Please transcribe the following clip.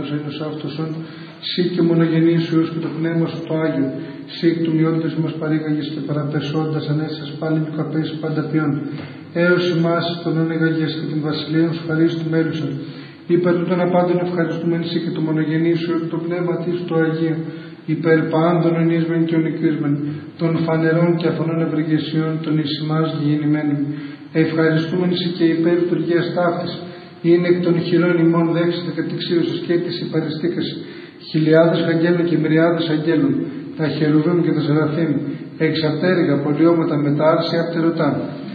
Πατρός Ένος Αυτοσόν, Συ και μονογενής σου Υιός και το Πνεύμα σου το Άγιο, Συ εκ του μειόντος μας παρήγαγες και παραπεσώντας ανέσας πάλι του καπέσεις πανταπιών, έως ημάς τον ονεγαγές και την βασιλεία σου χαρίς του μέλουσαν, υπέρ του των απάντων ευχαριστούμενοι Συ και το μονογενής σου το Πνεύμα της το Αγίο, υπέρ πάντων ενίσμεν και ονικρίσμεν, των φανερών και αφωνών ευρυγεσιών, των εις ημάς γεννημένων, ευχαριστούμενοι Συ και υπέρ λειτουργίας ταύτης, είναι εκ των χειρών ημών δέξετε κατηξίωσης και της υπαριστήκαση, χιλιάδες αγγέλων και μυριάδες αγγέλων, τα χερουβίμ και τα σεραφείμ, εξατέργα πολιώματα με τα άρσια απτερωτά,